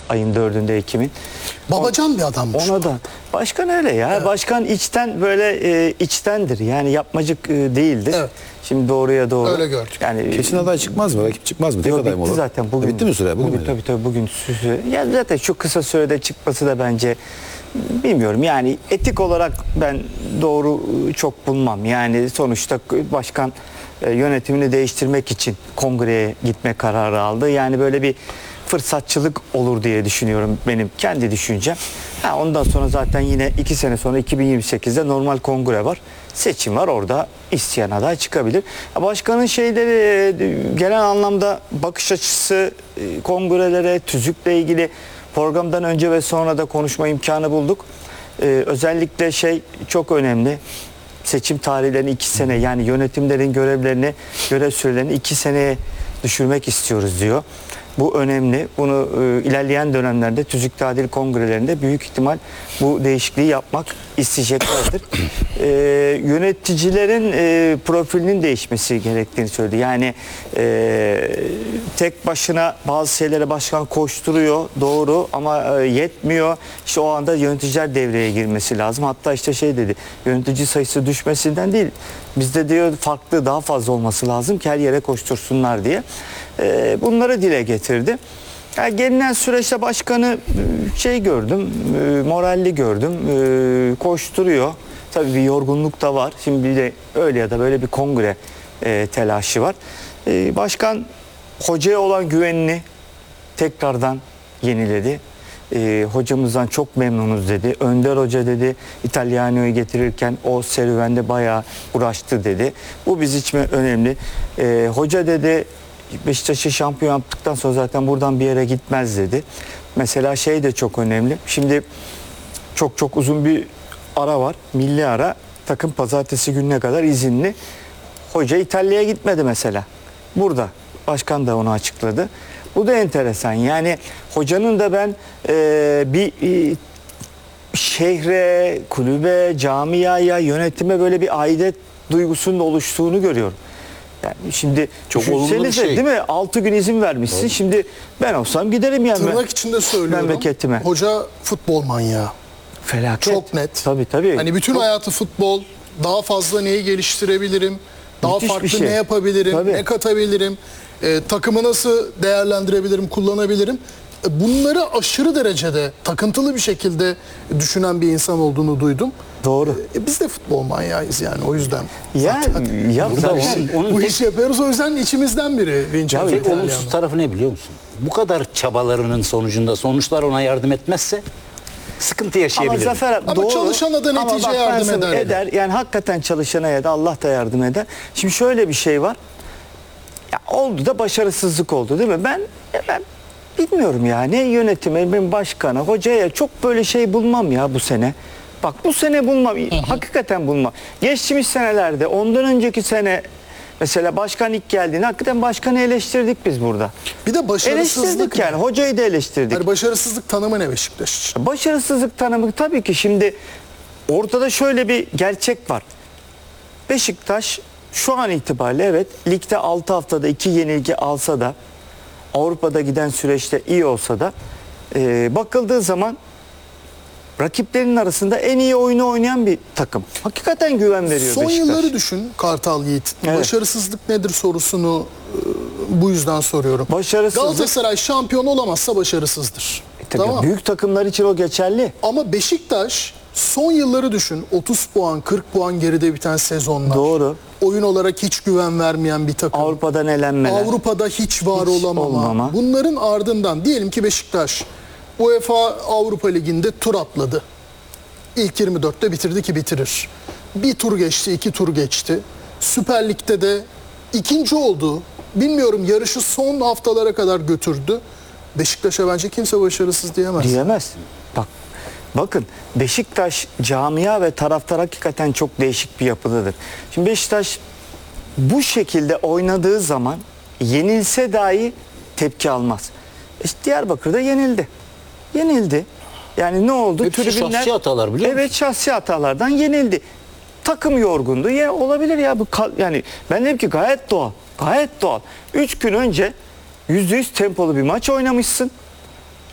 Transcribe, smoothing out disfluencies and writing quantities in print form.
ayın 4'ünde Ekim'in. Babacan bir adammış. Ona da. Başkan öyle ya. Evet. Başkan içten böyle içtendir. Yani yapmacık değildir. Evet. Şimdi doğruya doğru. Öyle gördük. Yani kesin aday çıkmaz mı? Rakip çıkmaz mı? Tek aday mı olur? Zaten bugün. Bitti mi süre? Bugün tabii bugün süre. Ya zaten şu kısa sürede çıkması da bence bilmiyorum. Yani etik olarak ben doğru çok bulmam. Yani sonuçta başkan yönetimini değiştirmek için kongreye gitme kararı aldı. Yani böyle bir fırsatçılık olur diye düşünüyorum, benim kendi düşüncem. Ondan sonra zaten yine 2 sene sonra 2028'de normal kongre var. Seçim var, orada isteyen aday çıkabilir. Başkanın şeyleri genel anlamda bakış açısı kongrelere, tüzükle ilgili programdan önce ve sonra da konuşma imkanı bulduk. Özellikle çok önemli. Seçim tarihlerini 2 sene, yani yönetimlerin görev sürelerini 2 seneye düşürmek istiyoruz diyor. Bu önemli. Bunu ilerleyen dönemlerde tüzük tadil kongrelerinde büyük ihtimal bu değişikliği yapmak isteyeceklerdir. Yöneticilerin profilinin değişmesi gerektiğini söyledi. Yani tek başına bazı şeylere başkan koşturuyor, doğru, ama yetmiyor. İşte o anda yöneticiler devreye girmesi lazım. Hatta işte dedi, yönetici sayısı düşmesinden değil, bizde diyor farklı, daha fazla olması lazım ki her yere koştursunlar diye. Bunları dile getirdi. Yani gelinen süreçte başkanı gördüm, moralli gördüm, koşturuyor. Tabii bir yorgunluk da var. Şimdi bir de öyle ya da böyle bir kongre telaşı var. Başkan hocaya olan güvenini tekrardan yeniledi. Hocamızdan çok memnunuz dedi. Önder Hoca dedi, İtalyano'yu getirirken o serüvende bayağı uğraştı dedi. Bu biz için önemli. Hoca dedi, Beşiktaş'ı şampiyon yaptıktan sonra zaten buradan bir yere gitmez dedi. Mesela de çok önemli. Şimdi çok uzun bir ara var. Milli ara. Takım pazartesi gününe kadar izinli. Hoca İtalya'ya gitmedi mesela. Burada. Başkan da onu açıkladı. Bu da enteresan. Yani hocanın da ben bir şehre, kulübe, camiaya, yönetime böyle bir aidiyet duygusunun oluştuğunu görüyorum. Yani şimdi çok olumlu bir şey. Değil mi? 6 gün izin vermişsin. Doğru. Şimdi ben olsam giderim yani. Tırnak içinde söylüyorum. Memleketime. Hoca futbol manyağı. Felaket. Çok net. Tabii. Hani bütün hayatı futbol. Daha fazla neyi geliştirebilirim? Daha Müthiş farklı ne yapabilirim? Ne katabilirim? Takımı nasıl değerlendirebilirim, kullanabilirim? Bunları aşırı derecede takıntılı bir şekilde düşünen bir insan olduğunu duydum. Doğru. Biz de futbol manyağıyız yani, o yüzden. Bu işi yapıyoruz, o yüzden içimizden biri. Olumsuz tarafı ne biliyor musun? Bu kadar çabalarının sonucunda sonuçlar ona yardım etmezse sıkıntı yaşayabilir. Ama Zafer, ama doğru. çalışana da netice yardım eder. Yani hakikaten çalışana ya da Allah da yardım eder. Şimdi şöyle bir şey var. Ya oldu da başarısızlık oldu değil mi? Ben bilmiyorum ya, ne yönetime, ben başkana, hocaya çok böyle bulmam ya bu sene. Bak bu sene bulmam. Hakikaten bulmam. Geçtiğimiz senelerde, ondan önceki sene mesela başkan ilk geldiğinde hakikaten başkanı eleştirdik biz burada. Bir de başarısızlık. Eleştirdik yani. Hocayı da eleştirdik. Yani başarısızlık tanımı ne Beşiktaş için? Başarısızlık tanımı tabii ki şimdi ortada şöyle bir gerçek var. Beşiktaş şu an itibariyle evet ligde 6 haftada 2 yenilgi alsa da, Avrupa'da giden süreçte iyi olsa da bakıldığı zaman rakiplerinin arasında en iyi oyunu oynayan bir takım. Hakikaten güven veriyor Son Beşiktaş. yılları düşün Kartal Yiğit. Evet. Başarısızlık nedir sorusunu bu yüzden soruyorum. Galatasaray şampiyon olamazsa başarısızdır. Tamam. Büyük takımlar için o geçerli. Ama Beşiktaş son yılları düşün. 30 puan, 40 puan geride biten sezonlar. Doğru. Oyun olarak hiç güven vermeyen bir takım. Avrupa'dan elenmeler. Avrupa'da hiç var olamama. Bunların ardından diyelim ki Beşiktaş UEFA Avrupa Ligi'nde tur atladı. İlk 24'te bitirdi ki bitirir. Bir tur geçti, 2 tur geçti. Süper Lig'de de ikinci oldu. Bilmiyorum, yarışı son haftalara kadar götürdü. Beşiktaş'a bence kimse başarısız diyemez. Diyemez. Bakın Beşiktaş camia ve taraftar hakikaten çok değişik bir yapıdadır. Şimdi Beşiktaş bu şekilde oynadığı zaman yenilse dahi tepki almaz. Diyarbakır'da yenildi. Yani ne oldu? Hepsi şahsi hatalar biliyor musun? Evet, şahsi hatalardan yenildi. Takım yorgundu. Ya olabilir ya, bu yani ben dedim ki gayet doğal. 3 gün önce %100 tempolu bir maç oynamışsın.